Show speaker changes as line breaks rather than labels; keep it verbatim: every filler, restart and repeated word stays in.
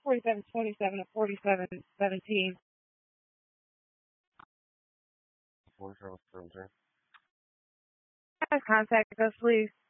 forty-seven twenty-seven to forty-seven seventeen.
forty-seven seventeen.
Guys, contact us, please.